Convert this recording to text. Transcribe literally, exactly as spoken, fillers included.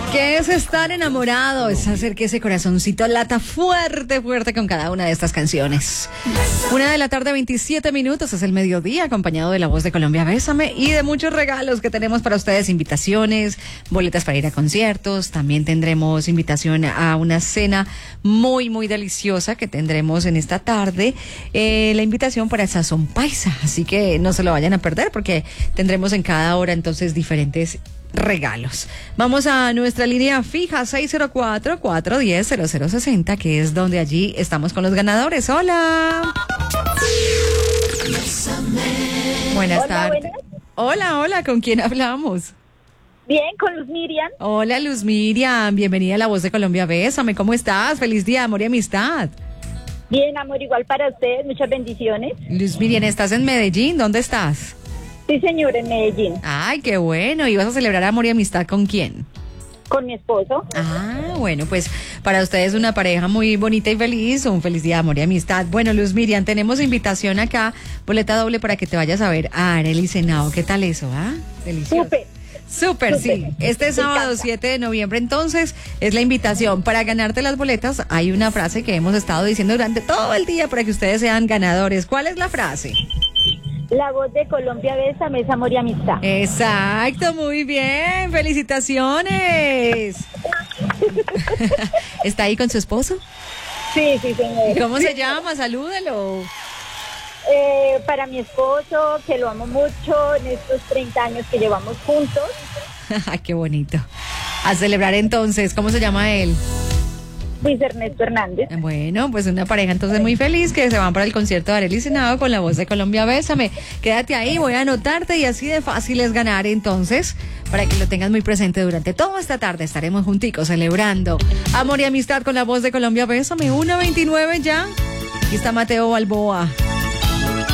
¿Qué es estar enamorado? Es hacer que ese corazoncito lata fuerte, fuerte con cada una de estas canciones. Una de la tarde, veintisiete minutos, es el mediodía, acompañado de La Voz de Colombia, Bésame, y de muchos regalos que tenemos para ustedes, invitaciones, boletas para ir a conciertos, también tendremos invitación a una cena muy, muy deliciosa que tendremos en esta tarde, eh, la invitación para el Sazón Paisa, así que no se lo vayan a perder porque tendremos en cada hora entonces diferentes regalos. Vamos a nuestra línea fija seis cero cuatro, cuatro uno cero, cero cero seis cero, que es donde allí estamos con los ganadores. Hola. Buenas Hola, tardes. buenas. Hola, hola, ¿con quién hablamos? Bien, con Luz Miriam. Hola, Luz Miriam, bienvenida a La Voz de Colombia, Bésame, ¿cómo estás? Feliz día, amor y amistad. Bien, amor, igual para ustedes, muchas bendiciones. Luz Miriam, ¿estás en Medellín? ¿Dónde estás? Sí, señor, en Medellín, Ay, qué bueno. ¿Y vas a celebrar amor y amistad con quién? con mi esposo. Ah, bueno, pues para ustedes una pareja muy bonita y feliz, un feliz día de amor y amistad. Bueno, Luz Miriam, tenemos invitación acá, boleta doble para que te vayas a ver a Arely Senao. ¿Qué tal eso, ah? Delicioso. Súper. Súper, sí. Súper. Este Me sábado encanta. siete de noviembre, entonces, es la invitación. Para ganarte las boletas, hay una frase que hemos estado diciendo durante todo el día para que ustedes sean ganadores. ¿Cuál es la frase? La Voz de Colombia, Bésame, es amor y amistad. Exacto, muy bien. Felicitaciones. ¿Está ahí con su esposo? Sí, sí, señor. ¿Cómo se llama? Salúdelo. Eh, para mi esposo, que lo amo mucho en estos treinta años que llevamos juntos. Qué bonito. A celebrar entonces. ¿Cómo se llama él? Luis Ernesto Hernández. Bueno, pues una pareja entonces muy feliz que se van para el concierto de Arely Senao con La Voz de Colombia, Bésame. Quédate ahí, voy a anotarte y así de fácil es ganar entonces, para que lo tengas muy presente durante toda esta tarde. Estaremos junticos celebrando amor y amistad con La Voz de Colombia, Bésame. uno veintinueve ya. Aquí está Mateo Balboa.